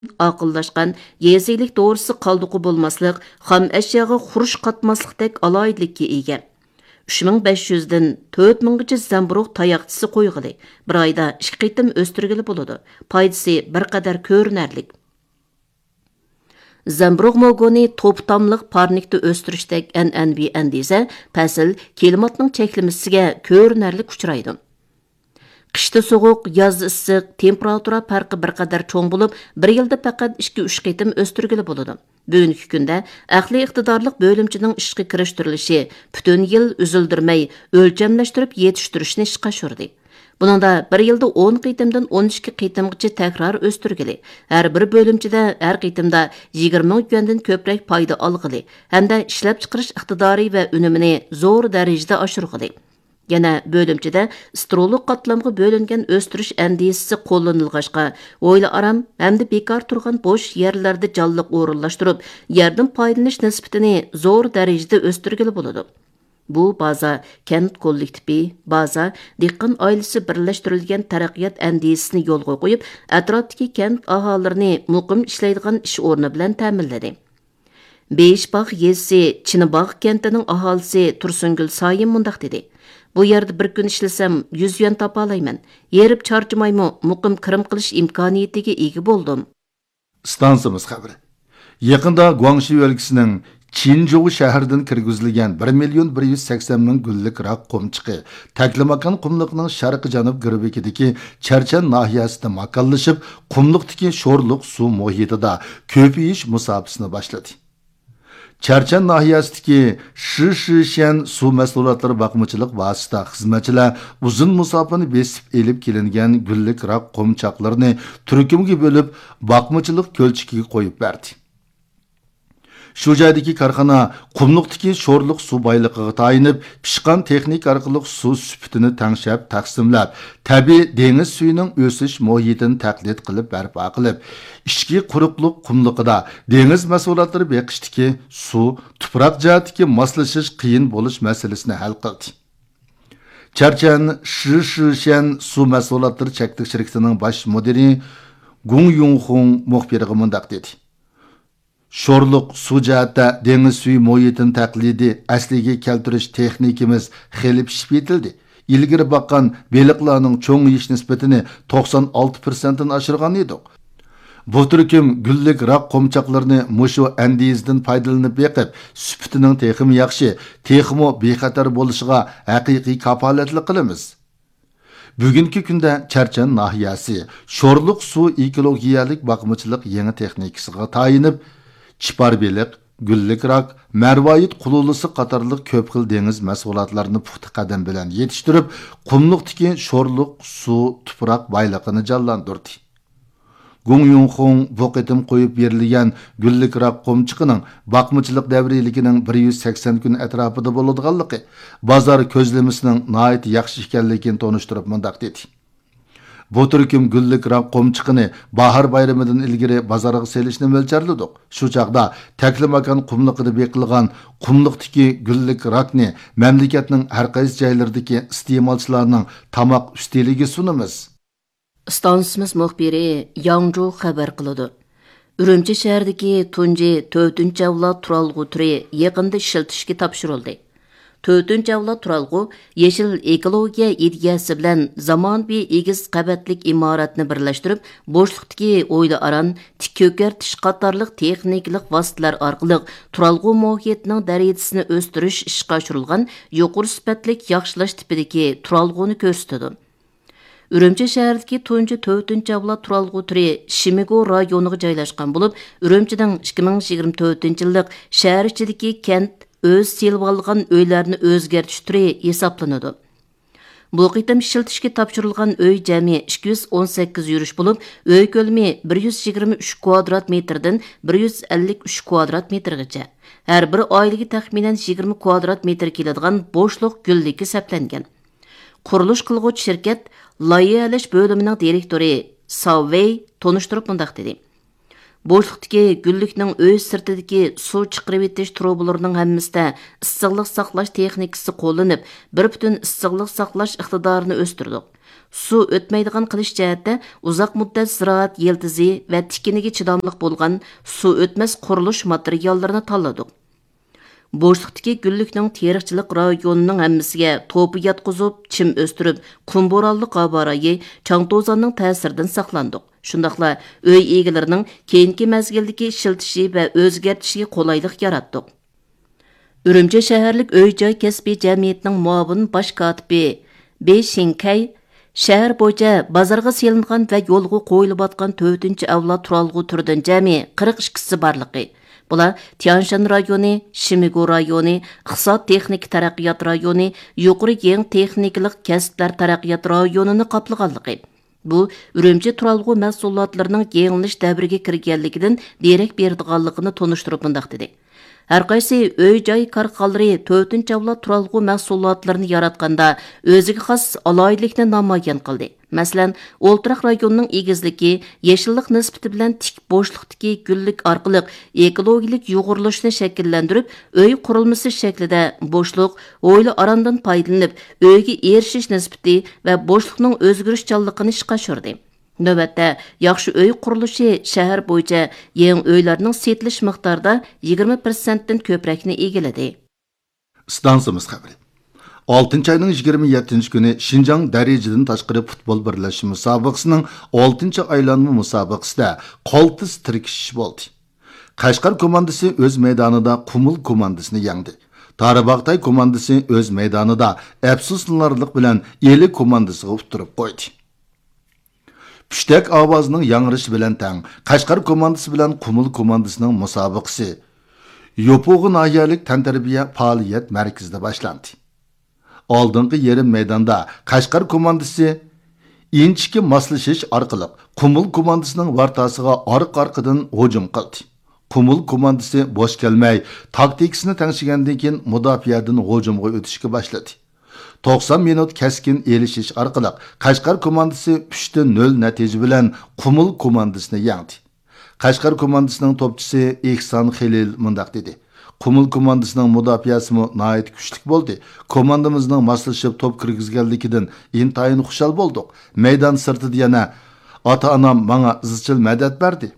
Aqıllashqan yezilik doğrusu qaldıqı bolmaslıq, xam əşyağa xuruş qatmaslıqdək alayidlikka ega. 3500-dən 4000-gacha zamburuq tayaqçısı qoyğılı. Bir ayda 2 qitim östürgili boludu. Paydası bir qadar ko'rinarlik. Zamburuq mogoni toptamlıq parnikda östürüşdək an'anaviy andiza, pasil klimatning cheklimisiga ko'rinarlik uchraydi. Qishda soğuq, yaz issiq, temperatura farqi bir qadar cho'ng bo'lib, bir yilda faqat 2-3 qitim o'stirgili bo'ladi. Bugungi kunda aqli iqtidorlik bo'limchining ishga kirishtirilishi butun yil uzildirmay o'lchamlashtirib yetishtirishni ishga oshirdi. Buningda bir yilda 10 qitimdan 12 qitimgacha takror o'stirgili. Har bir bo'limchida har qitimda 20 ming yuandan ko'proq foyda olg'ili hamda ishlab chiqarish iqtidori va unumini zo'r darajada oshirg'ili. Yana bölümçide stroluk qatlamga bölüngen östürüş endisisi qo'llanilg'ashqa, o'yla aram hamda bekar turgan bo'sh yerlarda jonliq o'rinlashtirib, yerdan foydalanish nisbatini zo'r darajada o'stirgili bo'ladi. Bu baza kent kollektivi, baza dehqon oilasi birlashtirilgan taraqqiyot endisisini yo'lga qo'yib, atrofdagi kent aholilarini muqim ishlaydigan ish o'rni bilan ta'minladi. Beshbog' yezisi Chinibog' kentining aholisi Tursungul Soyim mundaq dedi. Bu yerde bir gün işlesem 100 yuan tapalayman. Yerip charchamaymi muqim kirim qilish imkoniyatiga ega bo'ldim. Stansimiz xabari. Yaqinda Guangxi o'lkasining Chinzhou shahridan kirgizilgan 1.180.000 gullik rak qumchiqi Taklimakan qumliqning sharqi janub g'arbidagi Charchan nahiyasida makonlashib, qumliqdagi sho'rliq suv muhitida ko'payish musofasini boshladi. Charchan nahiyasidagi Shishishan suv mahsulotlari baqmachilik vosita xizmatchilar uzun musofani besib elib kelingan gullik rak qumchoqlarini turkumga bo'lib baqmachilik ko'lchikiga qo'yib berdi. Shu joydagi korxona qumliqdagi sho'rliq suv boyligiga tayinib, pishqan texnik orqali suv sifatini tangshab, taqsimlab, tabiiy dengiz suyining o'sish muhitini taqlid qilib barpo qilib, ichki quruqliq qumliqida dengiz mahsulotlari beqishdagi suv, tuproq jihatdagi moslashish qiyin bo'lish masalasini hal qildi. Charchan Shishishan suv mahsulotlari chaklik shirkatining bosh mudiri Gung Yunghong muxbiriga mundaq dedi. Sho'rliq suv jihatda dengiz suyi muhitini taqlidi asliga keltirish texnikimiz xeli pishib yetildi. Ilgari baqqan beliqlarning cho'ng yeyish nisbatini 96% dan oshirgan edik. Bu turkum gullik rak qumchoqlarini mushu andizdan foydalanib beqib, sifatining texmi yaxshi, texmi bexatar bo'lishiga haqiqiy kafolatli qilamiz. Bugungi kunda Charchan nahiyasi sho'rliq suv ekologiyalik baqmachilik yangi texnikasiga tayinib, Chipar beliq, gullik rak, marvoyit qululusi qatorliq ko'p xil dengiz mahsulotlarini puxta qadam bilan yetishtirib, qumliqdagi sho'rliq suv tuproq boyligini jonlantirdi. Gung Yunghong bu qitim qo'yib berilgan gullik rak qumchiqining baqmachilik davriyligining 180 kun atrofida bo'ladiganligi, bozor ko'zlamasining nihoyat yaxshi ekanligini tonishtirib mundaq dedi. Bu turkum gullik rak qumchiqini bahar bayramidan ilgari bozorga selishni mo'ljalladik. Shu chaqda Taklimakan qumliqida beqilgan qumliqdagi gullik rakni mamlakatning har qaysi joylaridagi iste'molchilarning tamoq ustiligiga sunamiz. Stansimiz muxbiri Yangzhou xabar qiladi. Urumchi shahridagi tunji 4-avlod turalg'u turi yaqinda ishlatishga topshirildi. 4-avlod turalg'u yeshil ekologiya ideyasi bilan zamonaviy egiz qavatlik imoratni birlashtirib, bo'shliqdagi o'yla aran, tik ko'kartish qatorliq texnikalik vositalar orqali turalg'u muhitining darajasini o'stirish ishga oshirilgan yuqori sifatlik yaxshilash tipidagi turalg'uni ko'rsatadi. Urumchi shahridagi tunji 4-avlod turalg'u turi Shimigo rayoniga joylashgan bo'lib, Urumchining 2024-yillik shahar ichidagi kent o'z selib olgan uylarni o'zgartish turi hisoblanadi. Bu qitim ishlatishga topshirilgan uy jami 218 yurish bo'lib, uy ko'lami 123 kvadrat metrdan 153 kvadrat metrgacha. Har bir oilaga taxminan 20 kvadrat metr keladigan bo'shliq gulligi hisoblangan. Qurilish qilg'uvchi shirkat loyihalash bo'limining direktori Savvey tonishtirib mundaq dedi. Bo'shliqdagi gullikning uy sirtidagi suv chiqarib etish trubalarining hammasida issiqlik saqlash texnikasi qo'llanib, bir butun issiqlik saqlash iqtidorini o'stirdik. su o'tmaydigan qilish jihatda uzoq muddat ziroat yildizi va tikiniga chidamliq bo'lgan su o'tmas qurilish materiallarini tanladik. Bo'shliqdagi gullikning teriqchilik rayonining hammasiga to'pi yotqizib, chim o'stirib, qum bo'ronli qaborayi chang-to'zonning ta'siridan saqlandik. Shundaqla uy egalarining keyingi mazgildagi ishiltishi va o'zgartishiga qulaylik yaratdik. Urumchi shaharlik uy-joy kasbiy jamiyatining muavin bosh kotibi Be Shinkay shahar bo'yicha bozorga selingan va yo'lga qo'yilayotgan 4-avlod turalg'u turdan jami 42 borligi. Bular Tianshan rayoni, Shimigu rayoni, iqtisod texnik taraqqiyot rayoni, yuqori yeng texniklik kasblar taraqqiyot rayonini qoplaganligi. Bu Urumchi turalg'u mahsulotlarining yengilish davriga kirganligidan derak berdiganligini tonishtirib mundaq dedi. Har qaysi uy-joy korxonalari 4-avlod turalg'u mahsulotlarini yaratganda o'ziga xos alohidlikni namoyon qildi. Masalan, O'ltiraq rayonining egizligi, yeshillik nisbati bilan tik bo'shliqdagi gullik orqali ekologik yo'g'rilishni shakllantirib, uy qurilmasi shaklida bo'shliq, o'yli arandan foydalanib, uyga erishish nisbati va bo'shliqning o'zgarishchanligini ishga oshirdi. Növbətdə, yaxşı öy quruluşu şəhər boyunca yeni öylərinin setiliş miqdarda 20%-dən köprəkini egilədi. Stansımız xəbəri. 6-cı ayının 27-ci günü Şinjan dərəcədən təşqiri futbol birləşmə müsabiqəsinin 6-cı aylanma müsabiqəsində qaltis tirkiş oldu. Qashqar komandası öz meydanında Qumul komandasını yendi. Tarabaqtay komandası öz meydanında əfsuslanarlıq bilən Eli komandasını uturub qoydu. Püştek avazının yangrışı bilen tang, Qashqar komandası bilen Qumul komandasının musabiqasi Yopuğu nahiyalik tantarbiya faaliyet merkezinde başlandı. Aldınqı yerim meydanda Qashqar komandası inçiki maslaşış arqılıq Qumul komandasının vartasıga arq-arqıdan hücum qildi. Qumul komandası boş kelmey, taktikasini tangşigandan keyin mudofiadan hüjumga o'tishga başladı. 90 minut keskin elişiş arqılıq Qashqar komandası 3-0 natija bilan Qumul komandasını yendi. Qashqar komandasının topçusu İhsan Xilil mundaq dedi. Qumul komandasının mudofiasi nəhayət güclük boldu. Komandamızның maslaşıb top kirgizganligidan intayin xushal bolduq. Meydan sirtida yana ata-anam manga izchil madad berdi.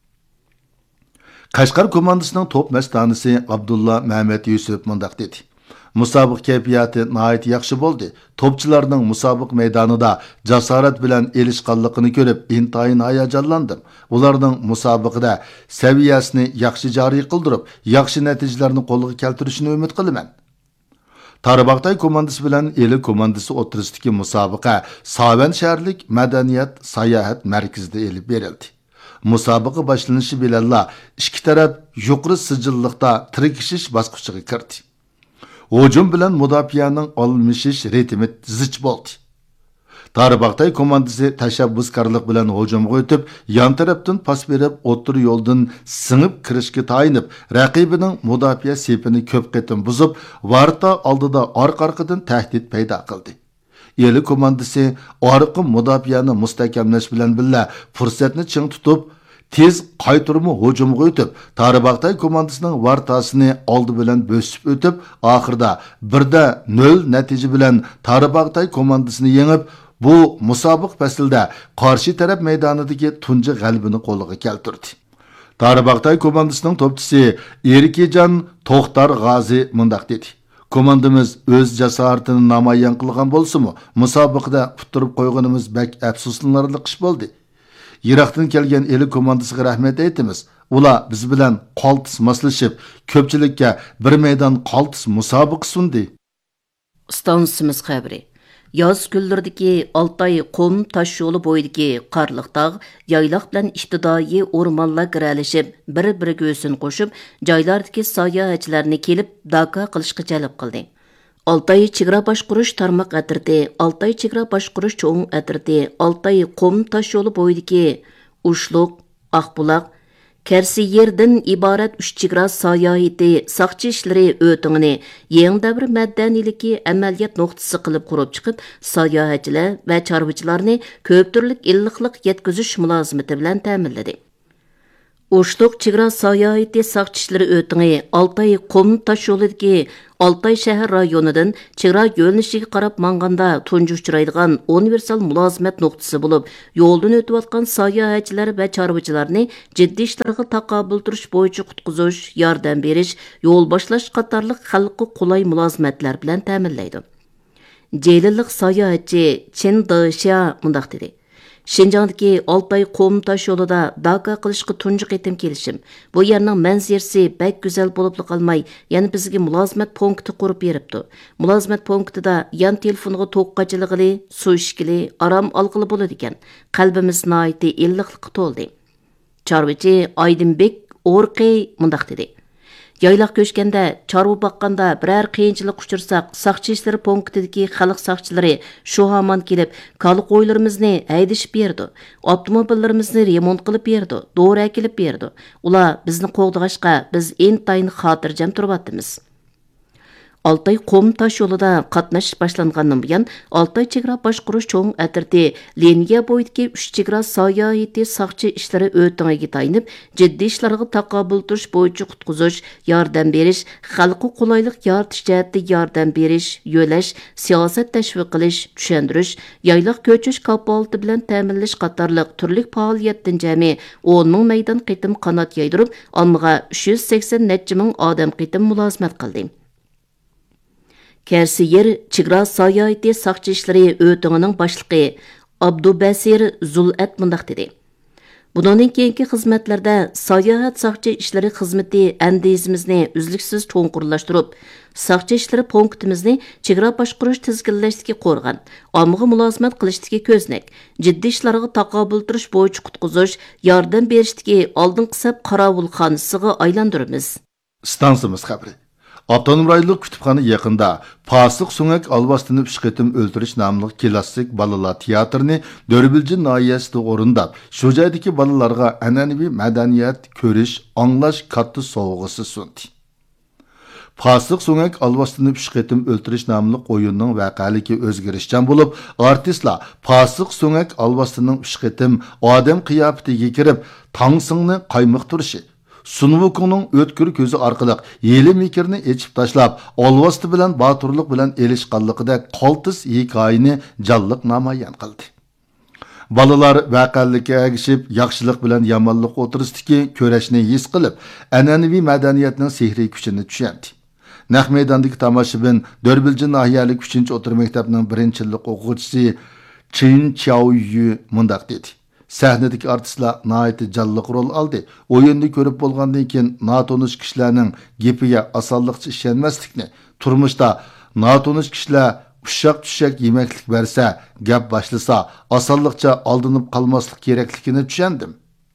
Qashqar komandasının top mastanisi Abdullah Mehmet Yusuf mundaq dedi. Musobiq kayfiyati nəhayət yaxshi bo'ldi. Topchilarning musobiq maydonida jasorat bilan elishqanligini ko'rib, intayin hayajonlandim. Ularning musobiqada saviyasini yaxshi joriy qildirib, yaxshi natijalarni qo'lga keltirishini umid qilaman. Tarabaqtay komandasi bilan Eli komandasi o'tirisidagi musobiqa Savan shaharlik madaniyat sayohat markazida elib berildi. Musobiqa boshlanishi bilan ikki taraf yuqori sijilliqda tirkishish bosqichiga kirdi. Hücum bilan mudofianing almashish ritmi zich bo'ldi. Tarabaqtay komandasi tashabbuskorlik bilan hüjumga o'tib, yon tarafdan pas berib, o'tir yo'ldan singib kirishga tayinib, raqibining mudofaa sepini ko'p qatim buzib, varta oldida orqa-orqadan tahdid paydo qildi. Eli komandasi orqa mudofaani mustahkamlash bilan birga fursatni ching tutib, tez qaytirma hüjumga o'tib, Tarabaqtay komandasining vartasini oldi bilan bo'sib o'tib, oxirida 1-0 natija bilan Tarabaqtay komandasini yengib, bu musobiq faslida qarshi taraf maydonidagi tunji g'alabini qo'lga keltirdi. Tarabaqtay komandasining topchisi Erkijon To'xtar G'azi mundaq dedi. Komandamiz o'z jasoratini namoyon qilgan bo'lsa-mu, musobiqda puturib qo'yganimiz bak afsuslanarli ish bo'ldi. Iroqdan kelgan Eli komandasiga rahmat aytamiz. Ular biz bilan qaltis maslashib, ko'pchilikka bir maydon qaltis musobiqa sundi. Stansimiz xabari. Yoz kunlaridagi Altay qum tosh yo'li bo'yidagi qarliq tog', yayloq bilan ibtidoiy o'rmonlar giralishib, bir-biriga o'sin qo'shib, joylardagi sayohatchilarni kelib daka qilishga jalb qildi. Altay chegara boshqurish tarmoq atirdi, Altay chegara boshqurish cho'ng atirdi, Altay qum tosh yo'li bo'yidagi Ushluq, Aqbuloq, Kərsi yerdən ibarət 3 chegara sayohati saqchi ishlari o'tingini yangi davr madaniyaligi amaliyot nuqtasi qilib qurib chiqib, sayohatchilar va chorvachilarni ko'p turlik illiqlik yetkazish mulozimati bilan ta'minladi. Oşluq chegara sayohati saqchilari o'tingi Altay qum tash yo'lidagi Altay shahar rayonidan chegara yo'nalishiga qarab manganda tunji uchraydigan universal mulozimat nuqtasi bo'lib, yo'ldan o'tayotgan sayohatchilar va chorvachilarni jiddiy ishlarga taqobil turish bo'yicha qutqizish, yordam berish, yo'l boshlash qatorliq xalqqa qulay mulozimatlar bilan ta'minlaydi. Jeylinlik sayohatchi Chen Dexia mundaq dedi. Şinjandagi Altay qum tash yo'lida Daka qilishga tunji qitim kelishim. Bu yerning manzarasi bak go'zal bo'lib qolmay, yana bizga mulozimat punkti qurib beribdi. Mulozimat punktida yan telefonga to'q qachilig'ili, suv ishkili, aram olg'ili bo'ladi ekan. Qalbimiz noiti illiqlikqa to'ldi. Chorvachi Oydinbek O'rqi mundaq dedi. Yaylaq ko'chganda, chorva baqqanda birər qiyinchilik uchirsak, saqchi ishlari punktidagi xalq saqchilari shu hamon kelib, qaliq qo'ylarimizni haydashib berdi. Avtomobillarimizni remont qilib berdi, dori akilib berdi. Ular bizni qo'g'dag'ashqa biz intayin xotirjam turibmiz. Altay qum tash yo'lida qatnash boshlangandan buyon Altay chegara boshqarish cho'ng atirdi liniya bo'yidagi 3 chegara sayohati saqchi ishlari o'tingiga tayinib, jiddiy ishlarga taqobil turish bo'yicha qutqizish, yordam berish, xalqqa qulaylik yaratish jihatda yordam berish, yo'lash, siyosat tashviq qilish, tushuntirish, yayloq ko'chish kapolati bilan ta'minlash qatorliq turli faoliyatdan jami 10 ming maydon qitim qanot yaydirib, ommaga 380 necha ming odam qitim mulozimat qildi. Kərsi yer chegara sayohati saqchi ishlari o'tingining boshlig'i Abdubasir Zul'at mundaq dedi. Bundan keyingi xizmatlarda sayohat saqchi ishlari xizmati andizimizni uzluksiz cho'nqurlashtirib, saqchi ishlari punktimizni chegara boshqarish tizginlashdagi qo'rg'on, ommaga mulozimat qilishdagi ko'znak, jiddiy ishlarga taqobil turish bo'yicha qutqizish, yordam berishdagi oldingi saf qorovulxonasiga aylantiramiz. Stansimiz xabari. Avtonom rayonluq kutubxona yaqinda Pasiq So'ngak Alvastini 3 qitim o'ltirish nomli klassik balalar teatrini Dörbilji noyasida o'rindab, shu joydagi balalarga an'anaviy madaniyat ko'rish, anglash katta sovg'asi sundi. Pasiq So'ngak Alvastini 3 qitim o'ltirish nomli o'yinning voqealigi o'zgarishchan bo'lib, artistlar Pasiq So'ngak Alvastining 3 qitim odam qiyofatiga kirib, tangsingni qaymoqtirishi Sunvukuning o'tkir ko'zi orqali yeli mikirni echib tashlab, olvasti bilan boturlik bilan elishqanligida qoltis hikoyani jalliq namoyon qildi. Balalar voqealikka agishib, yaxshilik bilan yomonlik o'tirishdagi ko'rashni his qilib, an'anaviy madaniyatning sehriy kuchini tushundi. Naq maydondagi tomoshabin Dörbilji nohiyalik 3-o'tir maktabining 1-yillik o'quvchisi Chin Chaoyu mundaq dedi. Sahnedagi artistlar naiti jalliq rol aldı. O'yinni ko'rib bo'lgandan keyin notonish kishilarning gapiga osonlikcha ishonmaslikni, turmushda notonish kishilar ushaq-tushak yemaklik bersa, gap boshlasa, osonlikcha aldinib qolmaslik kerakligini tushundim.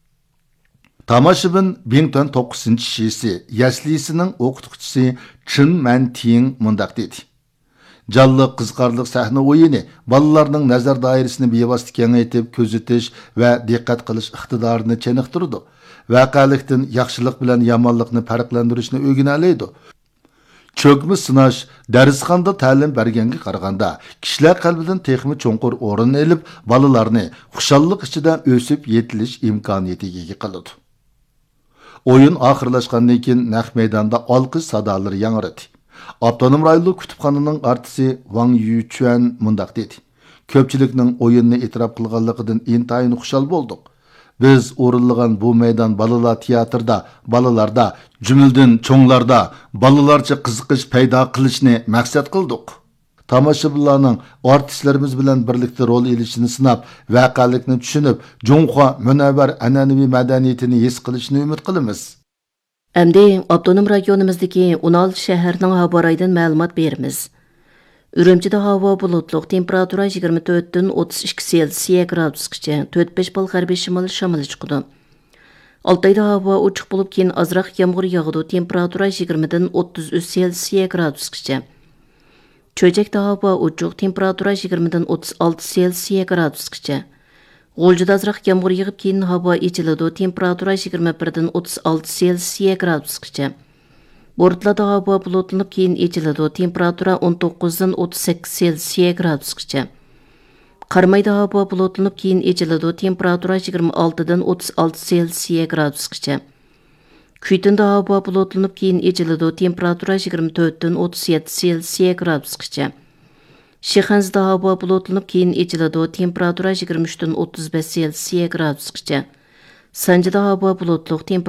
Tomoshabin Bington 9-shisi, yaslisining o'qituvchisi Chin Manting mundaq dedi. Jalliq qiziqarli sahna o'yini bolalarning nazar doirasini bevosita kengaytib, ko'zitish va diqqat qilish iqtidorini cheniqtirdi. Voqealikdan yaxshilik bilan yomonlikni farqlantirishni o'rganadi. Cho'kmi sinash darsxonda ta'lim berganga qaraganda kishilar qalbidan texmi cho'nqur o'rin olib, bolalarni xushallik ichida o'sib yetilish imkoniyatiga ega qiladi. O'yin oxirlashgandan keyin naq maydonda olqish sadolari yangradi. Avtonom rayonluq kutubxonaning artisti Wang Yuchuan mundaq dedi. Ko'pchilikning o'yinni e'tirof qilganligidan intayin xushal bo'ldik. Biz o'rinlagan bu maydon balalar teatrda, balalarda, jumladan cho'nglarda balalarcha qiziqish paydo qilishni maqsad qildik. Tomoshabinlarning artistlarimiz bilan birlikda rol elishini sinab, voqealikni tushunib, Junxo munavvar an'anaviy madaniyatini his qilishni umid qilamiz. Әмді Avtonom rayonimizdagi 16 shaharning havo rayidan ma'lumot beramiz. Urumchida havo bulutliq, temperatura 24 dan 32 Selsiya gradusgacha, 4-5 bal g'arbiy shimol shamoli chiqadi. Altayda havo ochiq bo'lib, keyin ozroq yomg'ir yog'adi, temperatura 20 dan 33 Selsiya gradusgacha. Cho'jakda havo ochiq, temperatura 20 dan 36 Selsiya gradusgacha. G'o'ljida azroq yomg'ir yig'ib, keyin havo ichiladi, temperatura 21 dan 36 Selsiya gradusgacha. Bortlarda havo bulutlanib, keyin ichiladi, temperatura 19 dan 38 Selsiya gradusgacha. Qarmayda havo bulutlanıp keyin echiladi. Temperatura 26dan 36 Selsiya gradusgacha. Kuytinda havo bulutlanıp keyin echiladi. Temperatura 24dan 37 Selsiya gradusgacha. Shixanzda havo bulutlanıp keyin echiladi. Temperatura 23dan 35 Selsiya gradusgacha. Sanjida havo bulutluq,